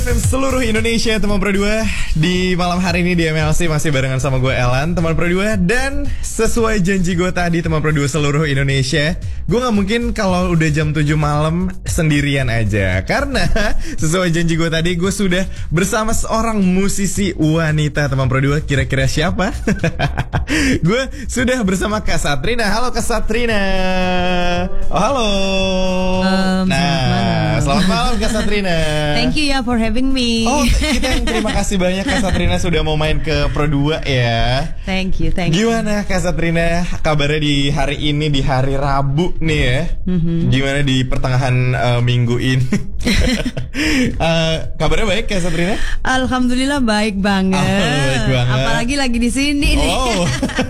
Seluruh Indonesia teman Pro 2 di malam hari ini di MLC masih barengan sama gue Elan teman Pro 2. Dan sesuai janji gue tadi teman Pro 2 seluruh Indonesia, gue gak mungkin kalau udah jam 7 malam sendirian aja. Karena sesuai janji gue tadi, gue sudah bersama seorang musisi wanita teman Pro 2. Kira-kira siapa? Gue sudah bersama Kak Satrina. Halo Kak Satrina. Oh, halo. Selamat malam Kak Satrina. Thank you ya for having me. Oh, kita yang terima kasih banyak Kak Satrina sudah mau main ke Pro 2 ya. Thank you. Gimana Kak Satrina kabarnya di hari ini, di hari Rabu nih ya? Gimana di pertengahan minggu ini? Kabarnya baik Kak Satrina? Alhamdulillah baik banget. Baik banget. Apalagi lagi di sini nih. Oh.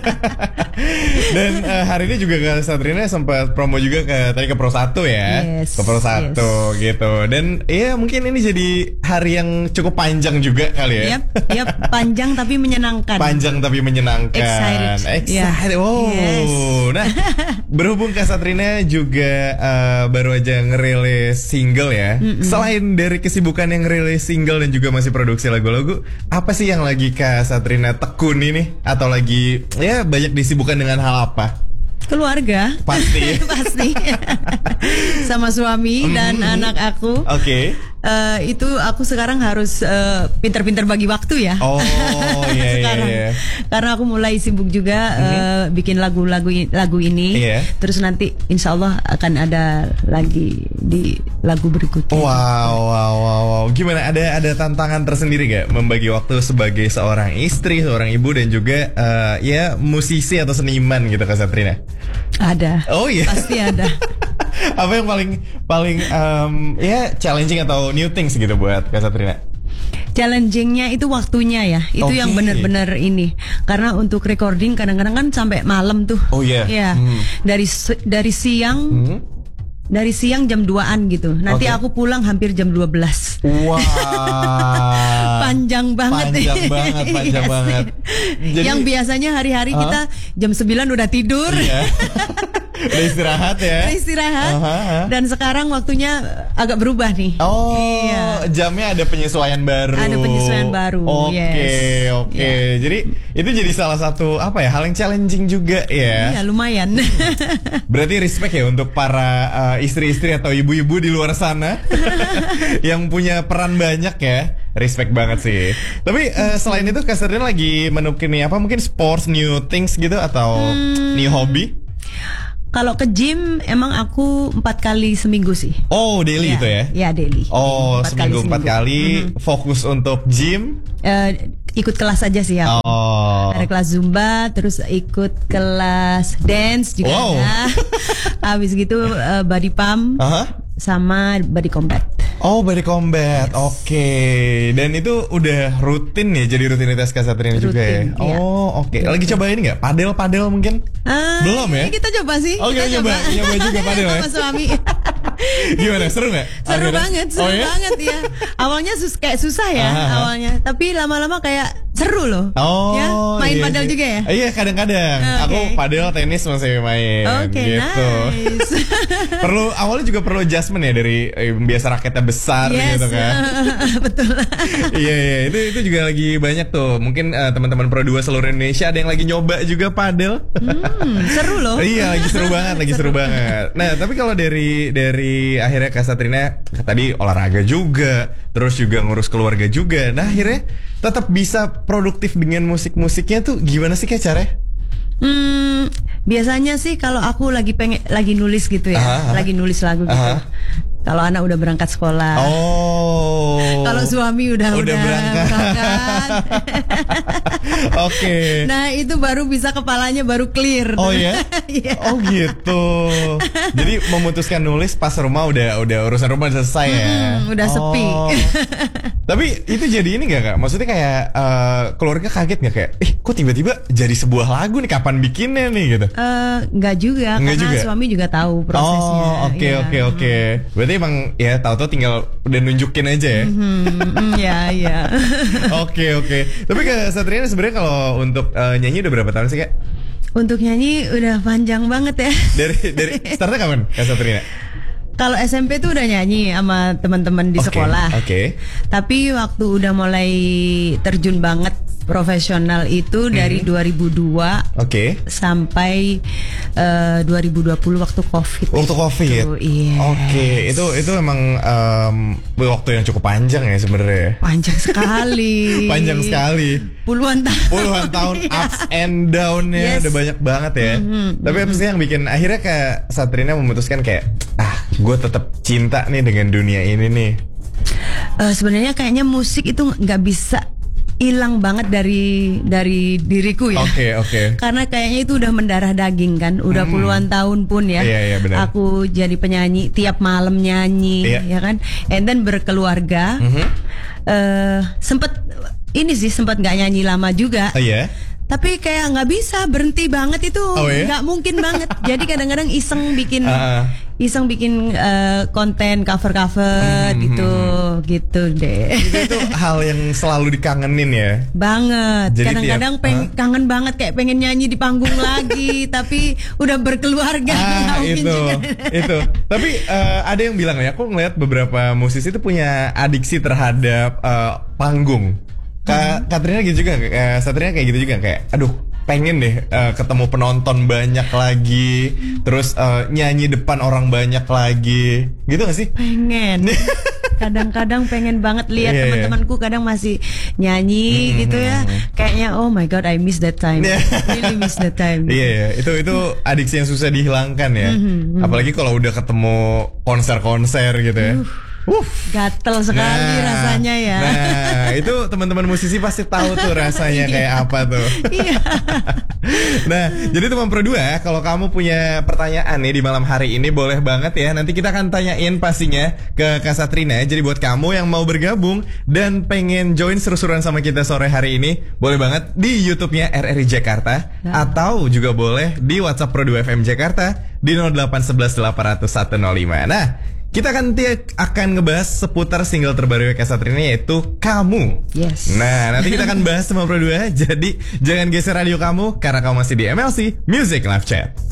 Dan hari ini juga Kak Satrina sempat promo juga tadi ke Pro 1 ya. Yes, ke Pro 1 gitu. Dan ya mungkin ini jadi hari yang cukup panjang juga kali ya. Yap, panjang tapi menyenangkan. Panjang tapi menyenangkan. Excited. Yeah. Oh. Yes. Nah, berhubung Kak Satrina juga baru aja ngerilis single ya. Selain dari kesibukan yang ngerilis single dan juga masih produksi lagu-lagu, apa sih yang lagi Kak Satrina tekuni nih? Atau lagi ya banyak disibukkan dengan hal apa? Keluarga. Pasti. Pasti. Sama suami dan anak aku. Oke. Itu aku sekarang harus pinter-pinter bagi waktu ya. Oh iya. Karena aku mulai sibuk juga bikin lagu ini. Iya. Terus nanti insya Allah akan ada lagi di lagu berikutnya. Wow. Gimana, ada tantangan tersendiri gak membagi waktu sebagai seorang istri, seorang ibu dan juga ya musisi atau seniman gitu Kak Satrina? Ada. Oh iya. Pasti ada. Apa yang paling ya challenging atau new things gitu buat Kak Satrina? Challengingnya itu waktunya ya. Itu yang benar-benar ini. Karena untuk recording kadang-kadang kan sampai malam tuh. Oh iya. Ya. Dari siang dari siang jam 2-an gitu. Nanti aku pulang hampir jam 12. Wah. Panjang banget. Panjang banget. Jadi, yang biasanya hari-hari kita jam 9 udah tidur. Iya. Udah istirahat ya. Dan sekarang waktunya agak berubah nih. Oh, iya. Jamnya ada penyesuaian baru. Oke. Jadi itu jadi salah satu hal yang challenging juga ya. Iya, lumayan. Berarti respect ya untuk para istri-istri atau ibu-ibu di luar sana yang punya peran banyak ya. Respect banget sih. Tapi selain itu Kak Satrina lagi menekuni apa? Mungkin sports, new things gitu atau new hobby? Kalau ke gym emang aku 4 kali seminggu sih. Oh, daily gitu ya? Ya, daily. Oh, seminggu 4 kali. Fokus untuk gym? Ikut kelas aja sih ya. Oh. Ada kelas Zumba, terus ikut kelas dance juga ada. Habis gitu body pump sama body combat. Oh, body combat. Yes. Oke. Dan itu udah rutin ya, jadi rutinitas Kak Satrina juga ya? Iya. Oh, oke. Lagi coba ini gak? Padel mungkin? Belum ya? Kita coba sih. Oh, kita coba juga padel ya? Sama suami. Gimana? Seru gak? Seru banget ya. Awalnya kayak susah ya awalnya. Tapi lama-lama kayak seru loh. Oh, ya? Main padel juga ya? Iya, kadang-kadang. Aku padel, tenis masih main. Oke, gitu. Nice. Awalnya juga perlu adjustment ya dari biasa raketnya besar gitu kan. Betul. Iya, itu juga lagi banyak tuh. Mungkin teman-teman Pro 2 seluruh Indonesia ada yang lagi nyoba juga padel. Seru loh. Iya, lagi seru banget. Nah, tapi kalau dari akhirnya Kak Satrina tadi olahraga juga, terus juga ngurus keluarga juga. Nah, akhirnya tetap bisa produktif dengan musik-musiknya tuh gimana sih Kak caranya? Biasanya sih kalau aku lagi nulis gitu ya, lagi nulis lagu gitu. Kalau anak udah berangkat sekolah. Oh. Kalau suami udah berangkat. Oke. Nah, itu baru bisa kepalanya baru clear. Oh ya? Oh gitu. Jadi memutuskan nulis pas rumah udah urusan rumah selesai ya. Udah sepi. Tapi itu jadi ini gak Kak? Maksudnya kayak keluarga kaget gak kayak, kok tiba-tiba jadi sebuah lagu nih, kapan bikinnya nih gitu? Enggak juga, karena suami juga tahu prosesnya. Oh, oke. Berarti emang ya tahu-tahu tinggal udah nunjukin aja ya. Iya. Oke. Tapi Kak Satrina sebenarnya kalau untuk nyanyi udah berapa tahun sih Kak? Untuk nyanyi udah panjang banget ya. Dari startnya kapan Kak Satrina? Kalau SMP tuh udah nyanyi sama teman-teman di sekolah. Tapi waktu udah mulai terjun banget profesional itu dari 2002 sampai 2020 waktu COVID. Waktu COVID. Yes. Itu emang waktu yang cukup panjang ya sebenarnya. Panjang sekali. Panjang sekali. Puluhan tahun ups and down-nya udah banyak banget ya. Tapi apa sih yang bikin akhirnya kayak Satrina memutuskan kayak gue tetap cinta nih dengan dunia ini nih. Sebenarnya kayaknya musik itu nggak bisa hilang banget dari diriku ya. Karena kayaknya itu udah mendarah daging kan. Udah puluhan tahun pun ya. Benar. Aku jadi penyanyi, tiap malam nyanyi, ya kan. And then berkeluarga. Sempet nggak nyanyi lama juga. Tapi kayak nggak bisa berhenti banget itu, nggak mungkin banget. Jadi kadang-kadang iseng bikin konten cover gitu deh. Itu hal yang selalu dikangenin ya. Banget. Kadang-kadang kangen banget kayak pengen nyanyi di panggung lagi, tapi udah berkeluarga. Itu. Tapi ada yang bilang ya, aku ngeliat beberapa musisi itu punya adiksi terhadap panggung. Katrina gitu juga, Satrina kayak gitu juga, kayak aduh pengen deh ketemu penonton banyak lagi, terus nyanyi depan orang banyak lagi, gitu gak sih? Pengen. Kadang-kadang pengen banget lihat teman-temanku kadang masih nyanyi gitu ya, kayaknya oh my god I miss that time, really miss that time. Itu adiksi yang susah dihilangkan ya, apalagi kalau udah ketemu konser-konser gitu ya. Gatel sekali rasanya ya. Nah, itu teman-teman musisi pasti tahu tuh rasanya kayak apa tuh. Nah, jadi teman Pro 2, kalau kamu punya pertanyaan nih di malam hari ini boleh banget ya. Nanti kita akan tanyain pastinya ke Kak Satrina. Jadi buat kamu yang mau bergabung dan pengen join seru-seruan sama kita sore hari ini, boleh banget di YouTube-nya RRI Jakarta atau juga boleh di WhatsApp Pro 2 FM Jakarta di 0811 800 105. Nah, kita akan ngebahas seputar single terbaru Kak Satrina, yaitu Kamu. Yes. Nah, nanti kita akan bahas sama Pro 2. Jadi jangan geser radio kamu karena kamu masih di MLC Music Live Chat.